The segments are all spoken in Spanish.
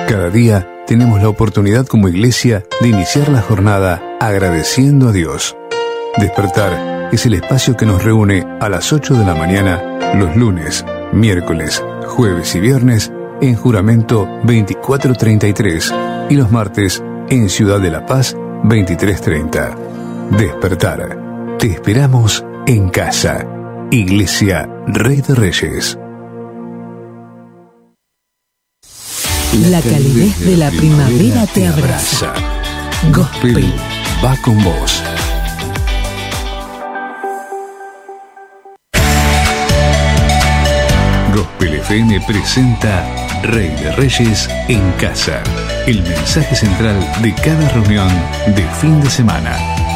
Cada día tenemos la oportunidad como iglesia de iniciar la jornada agradeciendo a Dios. Despertar es el espacio que nos reúne a las 8 de la mañana los lunes, miércoles, jueves y viernes en Juramento 2433 y los martes en Ciudad de la Paz 2330. Despertar. Te esperamos en casa. Iglesia Rey de Reyes. La calidez de la primavera te abraza. Gospel va con vos. Gospel FM presenta Rey de Reyes en casa. El mensaje central de cada reunión de fin de semana.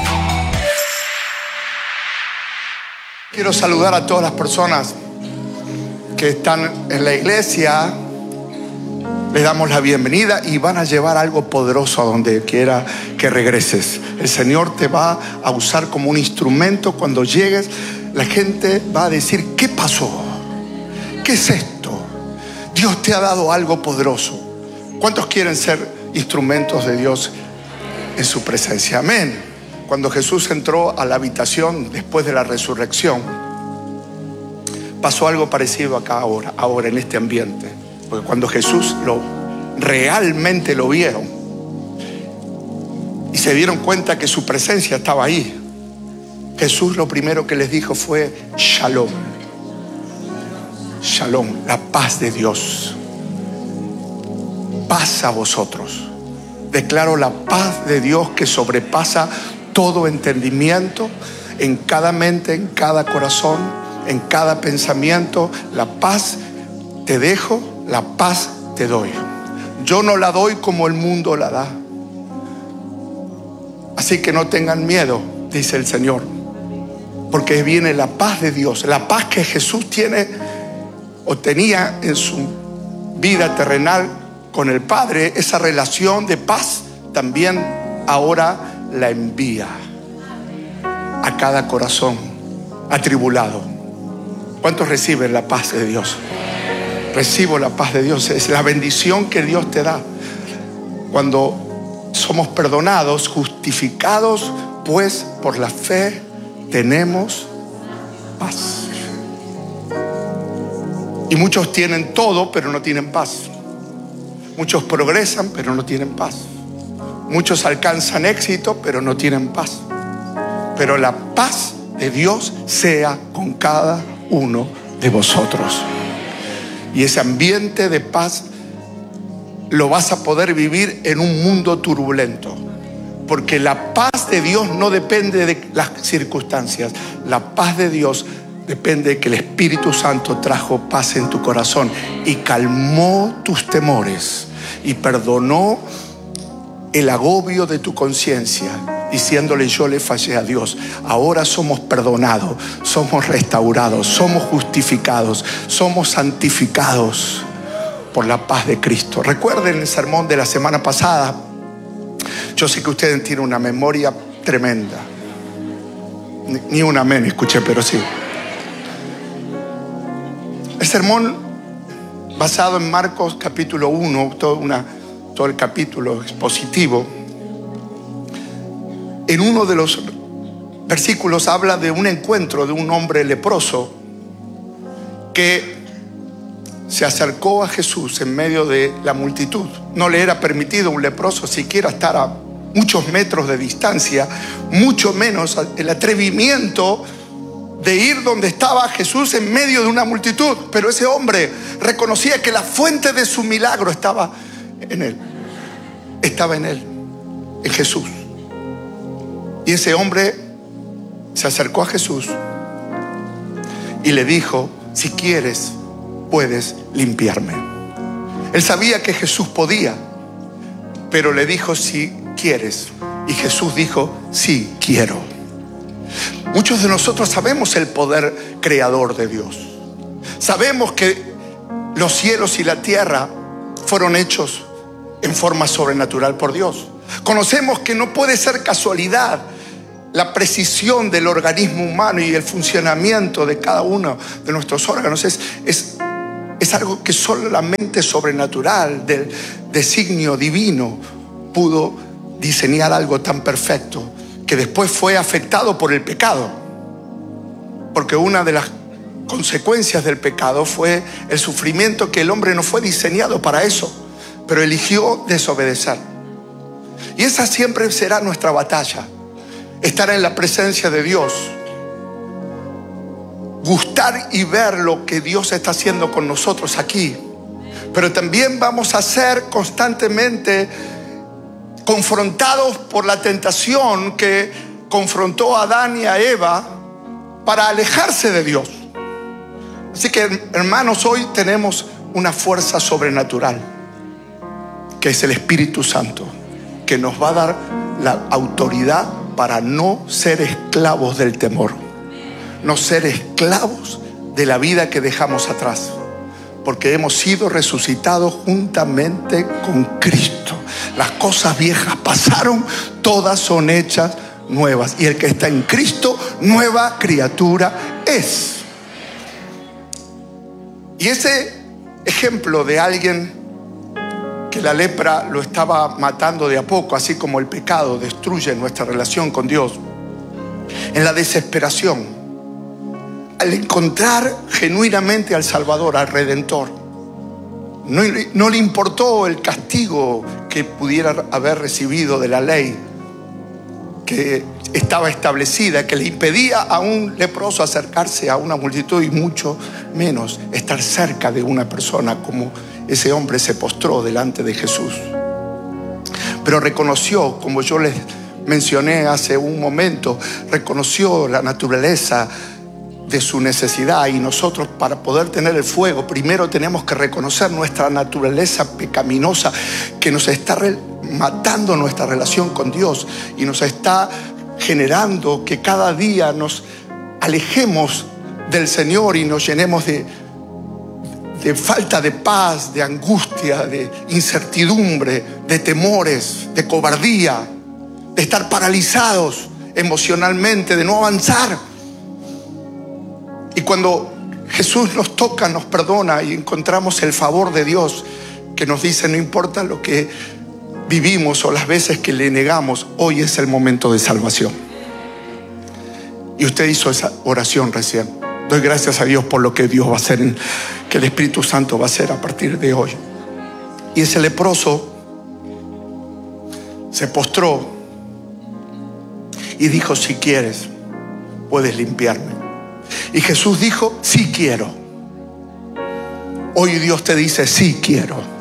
Quiero saludar a todas las personas que están en la iglesia. Les damos la bienvenida y van a llevar algo poderoso a donde quiera que regreses. El Señor te va a usar como un instrumento. Cuando llegues, la gente va a decir: ¿qué pasó? ¿Qué es esto? Dios te ha dado algo poderoso. ¿Cuántos quieren ser instrumentos de Dios en su presencia? Amén. Cuando Jesús entró a la habitación después de la resurrección, pasó algo parecido acá ahora en este ambiente. Porque cuando Jesús realmente lo vieron y se dieron cuenta que su presencia estaba ahí, Jesús lo primero que les dijo fue Shalom. Shalom, la paz de Dios. Paz a vosotros. Declaro la paz de Dios que sobrepasa todo entendimiento, en cada mente, en cada corazón, en cada pensamiento. La paz te dejo, la paz te doy. Yo no la doy como el mundo la da. Así que no tengan miedo, dice el Señor, porque viene la paz de Dios, la paz que Jesús tiene o tenía en su vida terrenal con el Padre. Esa relación de paz también ahora la envía a cada corazón atribulado. ¿Cuántos reciben la paz de Dios? Recibo la paz de Dios. Es la bendición que Dios te da cuando somos perdonados, justificados, pues por la fe tenemos paz. Y muchos tienen todo, pero no tienen paz. Muchos progresan, pero no tienen paz. Muchos alcanzan éxito, pero no tienen paz. Pero la paz de Dios sea con cada uno de vosotros. Y ese ambiente de paz lo vas a poder vivir en un mundo turbulento. Porque la paz de Dios no depende de las circunstancias. La paz de Dios depende de que el Espíritu Santo trajo paz en tu corazón y calmó tus temores y perdonó el agobio de tu conciencia, diciéndole: yo le fallé a Dios. Ahora somos perdonados, somos restaurados, somos justificados, somos santificados por la paz de Cristo. Recuerden el sermón de la semana pasada. Yo sé que ustedes tienen una memoria tremenda. Ni un amén escuché, pero sí. El sermón basado en Marcos capítulo 1, todo el capítulo expositivo. En uno de los versículos habla de un encuentro de un hombre leproso que se acercó a Jesús en medio de la multitud. No le era permitido a un leproso siquiera estar a muchos metros de distancia, mucho menos el atrevimiento de ir donde estaba Jesús en medio de una multitud. Pero ese hombre reconocía que la fuente de su milagro estaba en él. Estaba en él, en Jesús. Y ese hombre se acercó a Jesús y le dijo: si quieres, puedes limpiarme. Él sabía que Jesús podía, pero le dijo: si quieres. Y Jesús dijo: sí, quiero. Muchos de nosotros sabemos el poder creador de Dios. Sabemos que los cielos y la tierra fueron hechos en forma sobrenatural por Dios. Conocemos que no puede ser casualidad la precisión del organismo humano y el funcionamiento de cada uno de nuestros órganos. Es Es algo que solamente sobrenatural, del designio divino, pudo diseñar algo tan perfecto que después fue afectado por el pecado. Porque una de las consecuencias del pecado fue el sufrimiento, que el hombre no fue diseñado para eso, pero eligió desobedecer. Y esa siempre será nuestra batalla: estar en la presencia de Dios, gustar y ver lo que Dios está haciendo con nosotros aquí, pero también vamos a ser constantemente confrontados por la tentación que confrontó a Adán y a Eva para alejarse de Dios. Así que, hermanos, hoy tenemos una fuerza sobrenatural, que es el Espíritu Santo, que nos va a dar la autoridad para no ser esclavos del temor, no ser esclavos de la vida que dejamos atrás, porque hemos sido resucitados juntamente con Cristo. Las cosas viejas pasaron, todas son hechas nuevas, y el que está en Cristo, nueva criatura es. Y ese ejemplo de alguien que la lepra lo estaba matando de a poco, así como el pecado destruye nuestra relación con Dios, en la desesperación, al encontrar genuinamente al Salvador, al Redentor, no le importó el castigo que pudiera haber recibido de la ley que estaba establecida, que le impedía a un leproso acercarse a una multitud, y mucho menos estar cerca de una persona, como ese hombre se postró delante de Jesús. Pero reconoció, como yo les mencioné hace un momento, reconoció la naturaleza de su necesidad. Y nosotros, para poder tener el fuego, primero tenemos que reconocer nuestra naturaleza pecaminosa, que nos está matando nuestra relación con Dios y nos está generando que cada día nos alejemos del Señor y nos llenemos de falta de paz, de angustia, de incertidumbre, de temores, de cobardía, de estar paralizados emocionalmente, de no avanzar. Y cuando Jesús nos toca, nos perdona y encontramos el favor de Dios, que nos dice: no importa lo que vivimos o las veces que le negamos, hoy es el momento de salvación. Y usted hizo esa oración recién. Doy gracias a Dios por lo que Dios va a hacer, que el Espíritu Santo va a hacer a partir de hoy. Y ese leproso se postró y dijo: si quieres, puedes limpiarme. Y Jesús dijo: sí quiero. Hoy Dios te dice: sí quiero.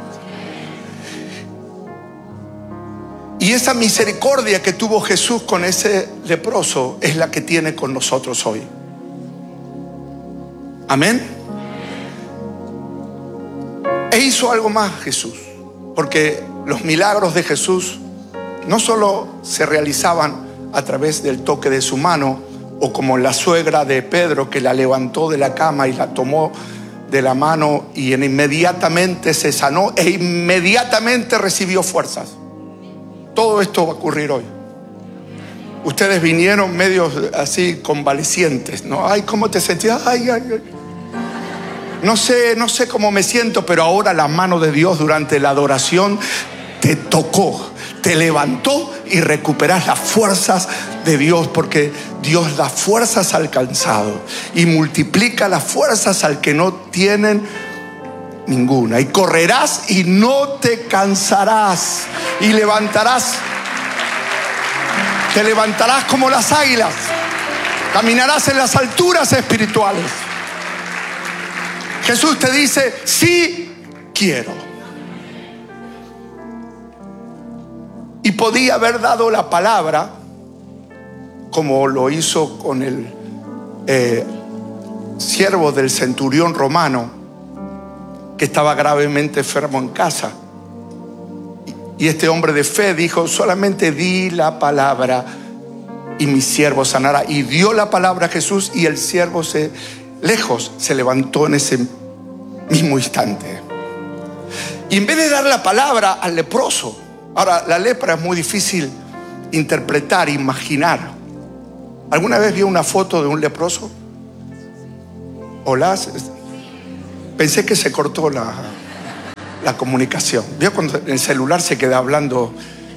Y esa misericordia que tuvo Jesús con ese leproso es la que tiene con nosotros hoy. Amén. E hizo algo más Jesús, porque los milagros de Jesús no solo se realizaban a través del toque de su mano, o como la suegra de Pedro, que la levantó de la cama y la tomó de la mano y inmediatamente se sanó e inmediatamente recibió fuerzas. Todo esto va a ocurrir hoy. Ustedes vinieron medio así convalecientes, ¿no? Ay, ¿cómo te sentías? Ay. No sé cómo me siento, pero ahora la mano de Dios durante la adoración te tocó, te levantó y recuperás las fuerzas de Dios, porque Dios da fuerzas al cansado y multiplica las fuerzas al que no tienen ninguna. Y correrás y no te cansarás, y te levantarás como las águilas, caminarás en las alturas espirituales. Jesús te dice: sí quiero. Y podía haber dado la palabra, como lo hizo con el siervo del centurión romano, que estaba gravemente enfermo en casa. Y este hombre de fe dijo: solamente di la palabra y mi siervo sanará. Y dio la palabra a Jesús, y el siervo se levantó en ese mismo instante. Y en vez de dar la palabra al leproso, ahora la lepra es muy difícil interpretar, imaginar. ¿Alguna vez vio una foto de un leproso? Hola. Pensé que se cortó la comunicación. ¿Vio cuando el celular se queda hablando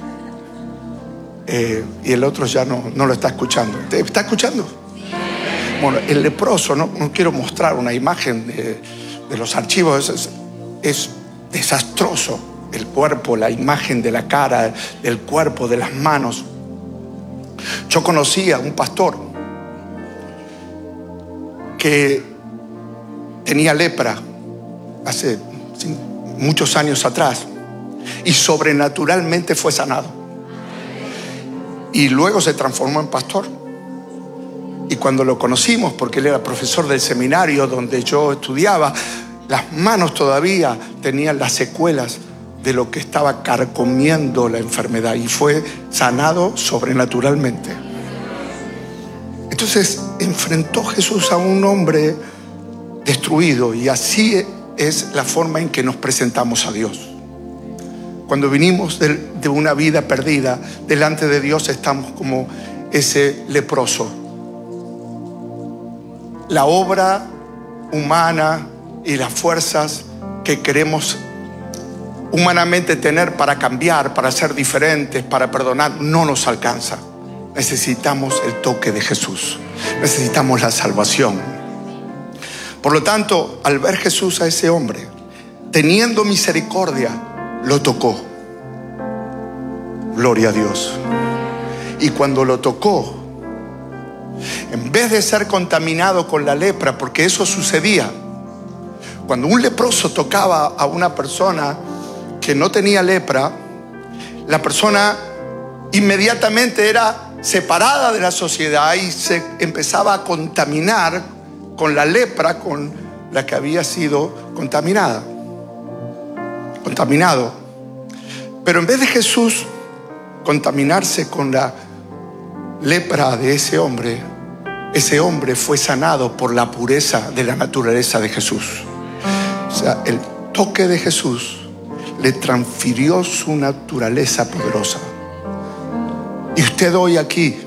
y el otro ya no lo está escuchando? ¿Te está escuchando? Bueno, el leproso, no quiero mostrar una imagen de los archivos, es desastroso. El cuerpo, la imagen de la cara, del cuerpo, de las manos. Yo conocí a un pastor que tenía lepra hace muchos años atrás y sobrenaturalmente fue sanado. Y luego se transformó en pastor. Y cuando lo conocimos, porque él era profesor del seminario donde yo estudiaba, las manos todavía tenían las secuelas de lo que estaba carcomiendo la enfermedad y fue sanado sobrenaturalmente. Entonces enfrentó Jesús a un hombre destruido, y así es la forma en que nos presentamos a Dios. Cuando vinimos de una vida perdida, delante de Dios estamos como ese leproso. La obra humana y las fuerzas que queremos humanamente tener para cambiar, para ser diferentes, para perdonar, no nos alcanza. Necesitamos el toque de Jesús. Necesitamos la salvación. Por lo tanto, al ver Jesús a ese hombre, teniendo misericordia, lo tocó. Gloria a Dios. Y cuando lo tocó, en vez de ser contaminado con la lepra, porque eso sucedía, cuando un leproso tocaba a una persona que no tenía lepra, la persona inmediatamente era separada de la sociedad y se empezaba a contaminar con la lepra con la que había sido contaminado. Pero en vez de Jesús contaminarse con la lepra de ese hombre fue sanado por la pureza de la naturaleza de Jesús. O sea, el toque de Jesús le transfirió su naturaleza poderosa. Y usted hoy aquí,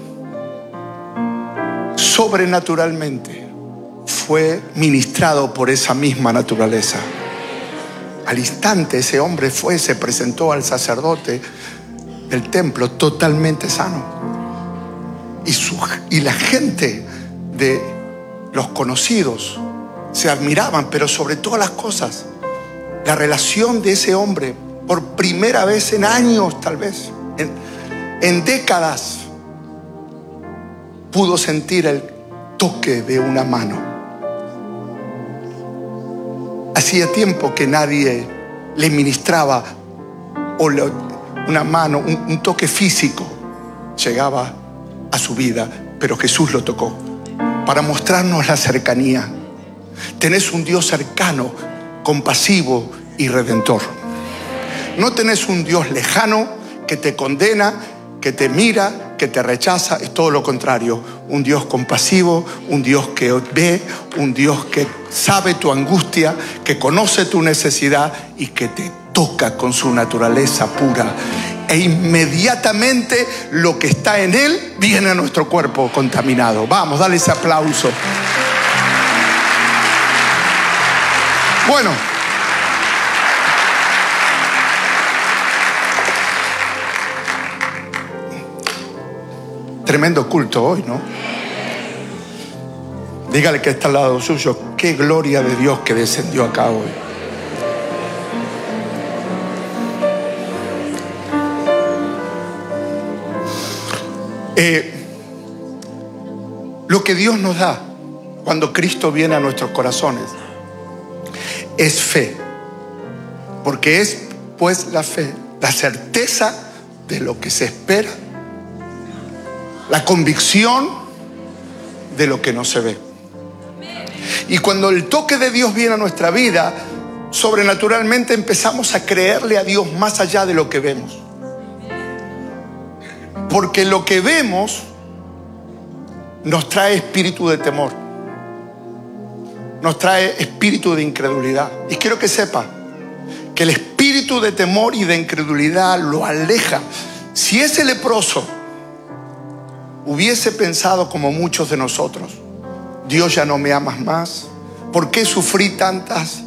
sobrenaturalmente, fue ministrado por esa misma naturaleza. Al instante ese hombre se presentó al sacerdote del templo totalmente sano. Y la gente de los conocidos se admiraban, pero sobre todas las cosas, la relación de ese hombre, por primera vez en años, tal vez, en décadas, pudo sentir el toque de una mano. Hacía tiempo que nadie le ministraba una mano, un toque físico llegaba a su vida, pero Jesús lo tocó para mostrarnos la cercanía. Tenés un Dios cercano, compasivo y redentor. No tenés un Dios lejano que te condena, que te mira, que te rechaza. Es todo lo contrario. Un Dios compasivo, un Dios que ve, un Dios que sabe tu angustia, que conoce tu necesidad y que te toca con su naturaleza pura. E inmediatamente lo que está en Él viene a nuestro cuerpo contaminado. Vamos, dale ese aplauso. Bueno, tremendo culto hoy, ¿no? Dígale que está al lado suyo, qué gloria de Dios que descendió acá hoy. Lo que Dios nos da cuando Cristo viene a nuestros corazones es fe, porque es pues la fe, la certeza de lo que se espera, la convicción de lo que no se ve. Y cuando el toque de Dios viene a nuestra vida, sobrenaturalmente empezamos a creerle a Dios más allá de lo que vemos. Porque lo que vemos nos trae espíritu de temor, nos trae espíritu de incredulidad. Y quiero que sepa que el espíritu de temor y de incredulidad lo aleja. Si ese leproso hubiese pensado como muchos de nosotros, Dios ya no me amas más, ¿por qué sufrí tantas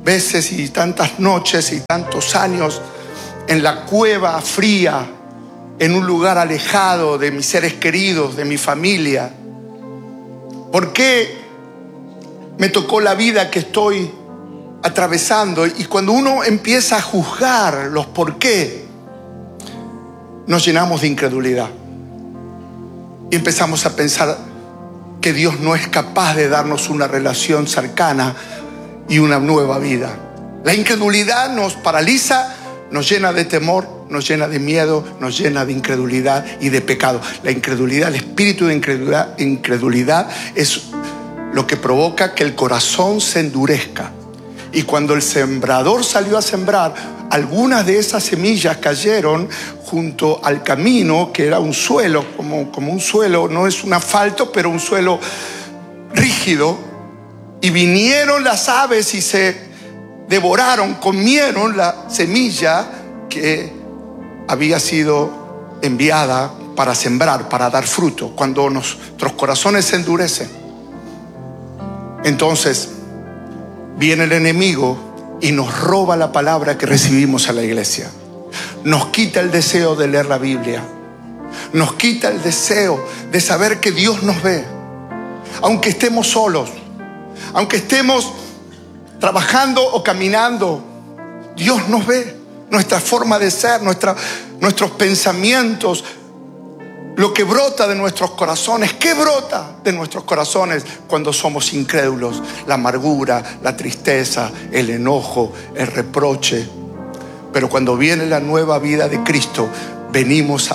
veces y tantas noches y tantos años en la cueva fría, en un lugar alejado de mis seres queridos, de mi familia? ¿Por qué me tocó la vida que estoy atravesando? Y cuando uno empieza a juzgar los por qué, nos llenamos de incredulidad y empezamos a pensar que Dios no es capaz de darnos una relación cercana y una nueva vida. La incredulidad nos paraliza, nos llena de temor, nos llena de miedo, nos llena de incredulidad y de pecado. La incredulidad, el espíritu de incredulidad es lo que provoca que el corazón se endurezca. Y cuando el sembrador salió a sembrar, algunas de esas semillas cayeron junto al camino, que era un suelo, como un suelo, no es un asfalto, pero un suelo rígido. Y vinieron las aves y se devoraron, comieron la semilla que había sido enviada para sembrar, para dar fruto. Cuando nuestros corazones se endurecen, entonces viene el enemigo y nos roba la palabra que recibimos a la iglesia. Nos quita el deseo de leer la Biblia. Nos quita el deseo de saber que Dios nos ve. Aunque estemos solos, aunque estemos trabajando o caminando, Dios nos ve. Nuestra forma de ser, nuestros pensamientos, lo que brota de nuestros corazones. ¿Qué brota de nuestros corazones cuando somos incrédulos? La amargura, la tristeza, el enojo, el reproche. Pero cuando viene la nueva vida de Cristo, venimos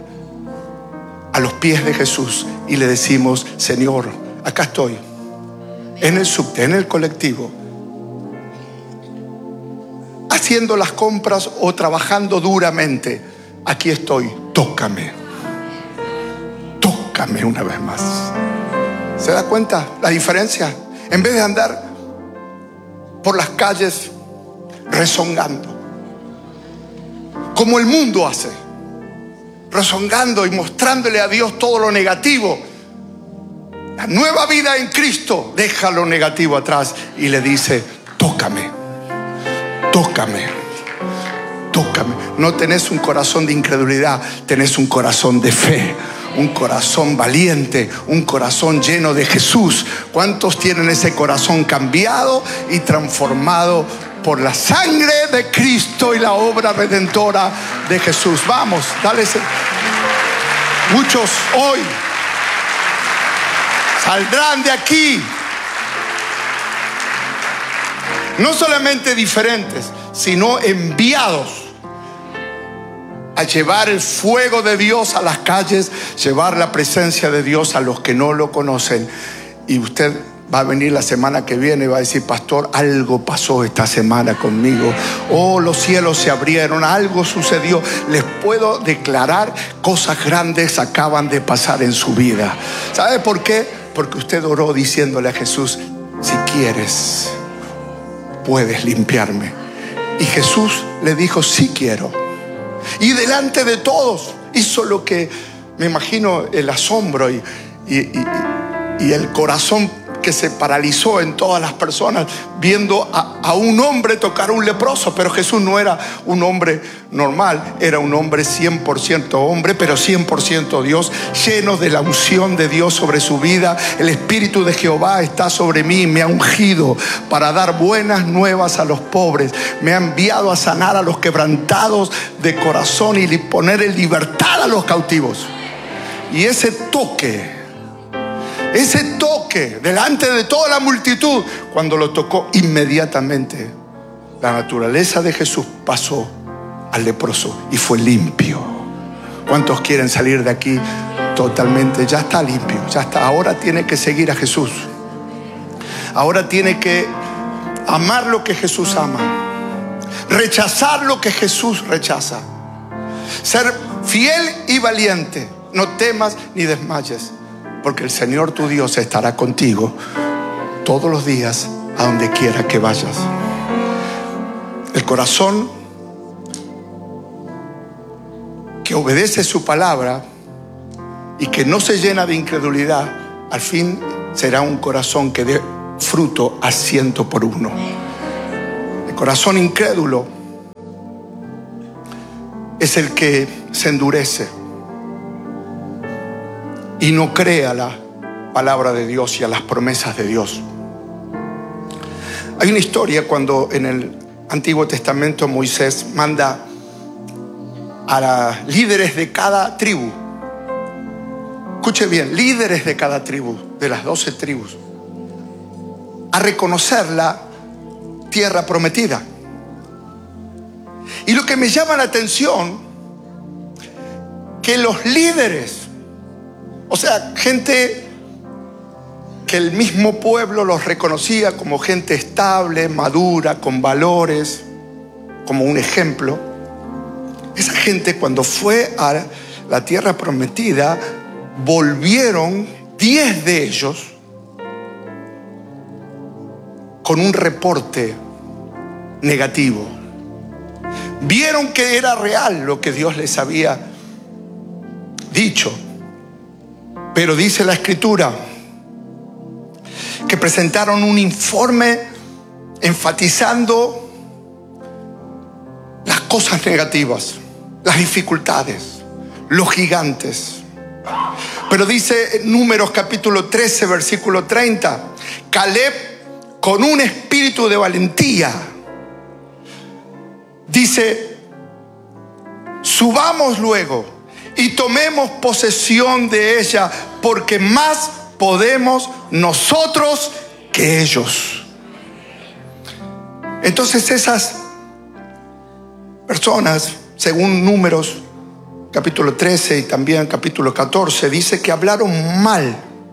a los pies de Jesús y le decimos: Señor, acá estoy, en el subte, en el colectivo, haciendo las compras o trabajando duramente. Aquí estoy, tócame una vez más. ¿Se da cuenta la diferencia? En vez de andar por las calles rezongando, como el mundo hace, rezongando y mostrándole a Dios todo lo negativo, la nueva vida en Cristo deja lo negativo atrás y le dice: tócame. No tenés un corazón de incredulidad, tenés un corazón de fe, un corazón valiente, un corazón lleno de Jesús. ¿Cuántos tienen ese corazón cambiado y transformado por la sangre de Cristo y la obra redentora de Jesús? Vamos, dale. Muchos hoy saldrán de aquí no solamente diferentes, sino enviados a llevar el fuego de Dios a las calles, llevar la presencia de Dios a los que no lo conocen. Y usted va a venir la semana que viene y va a decir: pastor, algo pasó esta semana conmigo. Oh, los cielos se abrieron, algo sucedió. Les puedo declarar, cosas grandes acaban de pasar en su vida. ¿Sabe por qué? Porque usted oró diciéndole a Jesús: si quieres, puedes limpiarme. Y Jesús le dijo: sí quiero. Y delante de todos hizo lo que, me imagino, el asombro y el corazón que se paralizó en todas las personas viendo a un hombre tocar a un leproso. Pero Jesús no era un hombre normal, era un hombre 100% hombre, pero 100% Dios, lleno de la unción de Dios sobre su vida. El Espíritu de Jehová está sobre mí, me ha ungido para dar buenas nuevas a los pobres, me ha enviado a sanar a los quebrantados de corazón y poner en libertad a los cautivos. Y ese toque delante de toda la multitud, cuando lo tocó, inmediatamente la naturaleza de Jesús pasó al leproso y fue limpio. ¿Cuántos quieren salir de aquí totalmente? Ya está limpio, ya está. Ahora tiene que seguir a Jesús. Ahora tiene que amar lo que Jesús ama, rechazar lo que Jesús rechaza, ser fiel y valiente. No temas ni desmayes, porque el Señor tu Dios estará contigo todos los días a donde quiera que vayas. El corazón que obedece su palabra y que no se llena de incredulidad, al fin será un corazón que dé fruto a 100 por 1. corazón incrédulo es el que se endurece y no cree a la palabra de Dios y a las promesas de Dios. Hay una historia cuando en el Antiguo Testamento Moisés manda a los líderes de cada tribu. Escuche bien, líderes de cada tribu, de las 12 tribus, a reconocer la tierra prometida. Y lo que me llama la atención, que los líderes, o sea, gente que el mismo pueblo los reconocía como gente estable, madura, con valores, como un ejemplo, esa gente cuando fue a la tierra prometida, volvieron 10 de ellos con un reporte negativo. Vieron que era real lo que Dios les había dicho, pero dice la Escritura que presentaron un informe enfatizando las cosas negativas, las dificultades, los gigantes. Pero dice en Números capítulo 13, versículo 30, Caleb, con un espíritu de valentía, dice: subamos luego y tomemos posesión de ella, porque más podemos nosotros que ellos. Entonces esas personas, según Números capítulo 13 y también capítulo 14, dice que hablaron mal.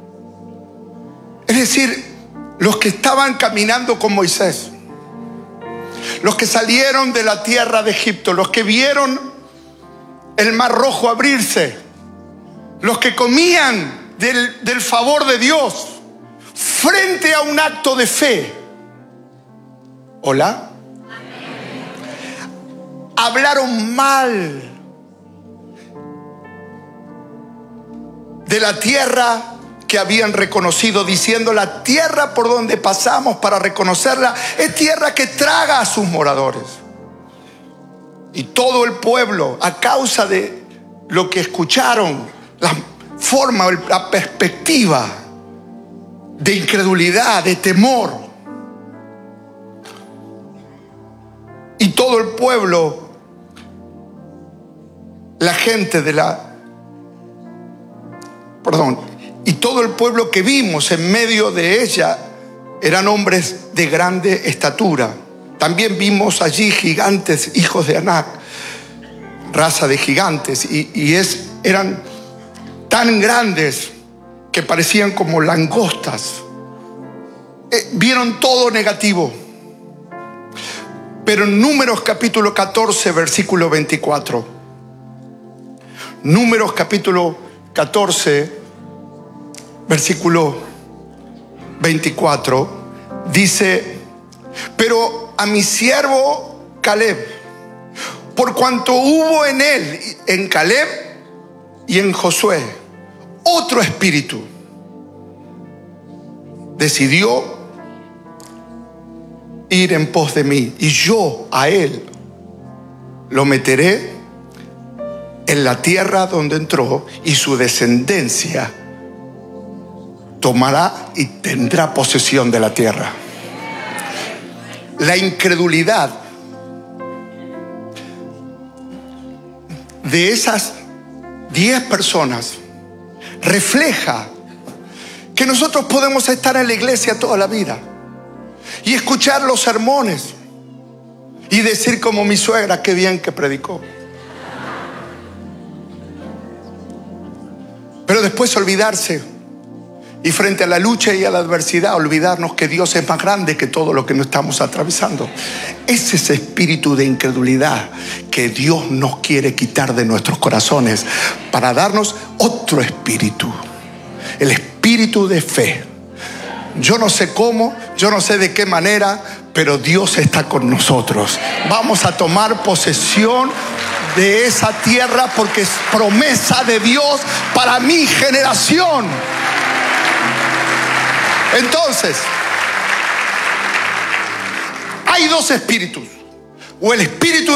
Es decir, los que estaban caminando con Moisés, los que salieron de la tierra de Egipto, los que vieron el Mar Rojo abrirse, los que comían del favor de Dios frente a un acto de fe. ¿Hola? Hablaron mal de la tierra que habían reconocido, diciendo: la tierra por donde pasamos para reconocerla es tierra que traga a sus moradores. Y todo el pueblo, a causa de lo que escucharon, la forma, la perspectiva de incredulidad, de temor, y todo el pueblo, la gente y todo el pueblo que vimos en medio de ella eran hombres de grande estatura. También vimos allí gigantes, hijos de Anac, raza de gigantes, eran tan grandes que parecían como langostas. Vieron todo negativo. Pero en Números capítulo 14, versículo 24. Números capítulo 14, versículo 24, dice: pero a mi siervo Caleb, por cuanto hubo en él, en Caleb y en Josué, otro espíritu, decidió ir en pos de mí, y yo a él lo meteré en la tierra donde entró, y su descendencia tomará y tendrá posesión de la tierra. La incredulidad de esas 10 personas refleja que nosotros podemos estar en la iglesia toda la vida y escuchar los sermones y decir como mi suegra: qué bien que predicó. Pero después olvidarse, y frente a la lucha y a la adversidad, olvidarnos que Dios es más grande que todo lo que nos estamos atravesando. Es ese espíritu de incredulidad que Dios nos quiere quitar de nuestros corazones para darnos otro espíritu, el espíritu de fe. Yo no sé cómo, yo no sé de qué manera, pero Dios está con nosotros. Vamos a tomar posesión de esa tierra porque es promesa de Dios para mi generación. Entonces, hay dos espíritus. O el espíritu